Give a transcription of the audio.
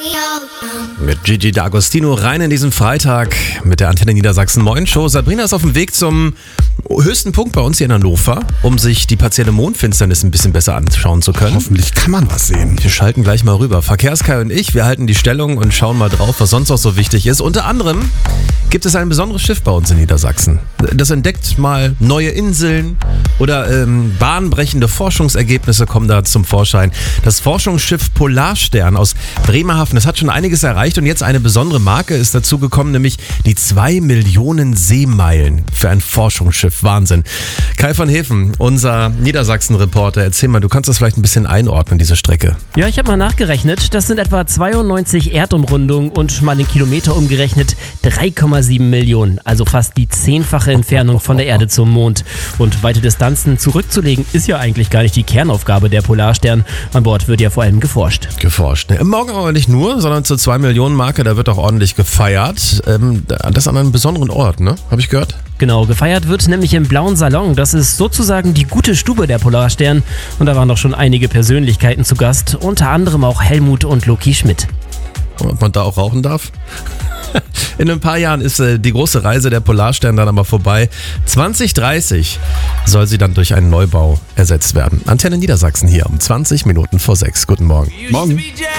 Mit Gigi D'Agostino rein in diesen Freitag mit der Antenne Niedersachsen Moin Show. Sabrina ist auf dem Weg zum höchsten Punkt bei uns hier in Hannover, um sich die partielle Mondfinsternis ein bisschen besser anschauen zu können. Hoffentlich kann man was sehen. Wir schalten gleich mal rüber. Verkehrskai und ich, wir halten die Stellung und schauen mal drauf, was sonst noch so wichtig ist. Unter anderem gibt es ein besonderes Schiff bei uns in Niedersachsen. Das entdeckt mal neue Inseln oder bahnbrechende Forschungsergebnisse kommen da zum Vorschein. Das Forschungsschiff Polarstern aus Bremerhaven, das hat schon einiges erreicht und jetzt eine besondere Marke ist dazu gekommen, nämlich die 2 Millionen Seemeilen für ein Forschungsschiff. Wahnsinn. Kai von Hefen, unser Niedersachsen-Reporter, erzähl mal, du kannst das vielleicht ein bisschen einordnen, diese Strecke. Ja, ich habe mal nachgerechnet, das sind etwa 92 Erdumrundungen und mal in Kilometer umgerechnet 3,7 Millionen, also fast die 10-fache Entfernung von der Erde zum Mond. Und weite Distanzen zurückzulegen ist ja eigentlich gar nicht die Kernaufgabe der Polarstern. An Bord wird ja vor allem geforscht. Morgen aber nicht nur, sondern zur 2 Millionen Marke, da wird auch ordentlich gefeiert. Das an einem besonderen Ort, ne? Habe ich gehört? Genau, gefeiert wird nämlich im Blauen Salon. Das ist sozusagen die gute Stube der Polarstern. Und da waren doch schon einige Persönlichkeiten zu Gast, unter anderem auch Helmut und Loki Schmidt. Ob man da auch rauchen darf? In ein paar Jahren ist die große Reise der Polarstern dann aber vorbei. 2030 soll sie dann durch einen Neubau ersetzt werden. Antenne Niedersachsen hier um 20 Minuten vor 6. Guten Morgen. Morgen.